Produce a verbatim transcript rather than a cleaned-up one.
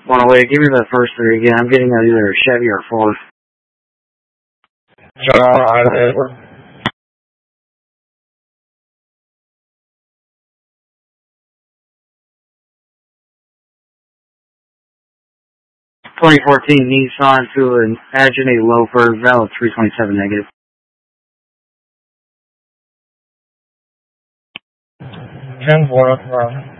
one oh eight, give me the first three again. I'm getting either a Chevy or a Ford. John, Edward. twenty fourteen Nissan to an Agene Loafer, valid three twenty-seven negative. ten four,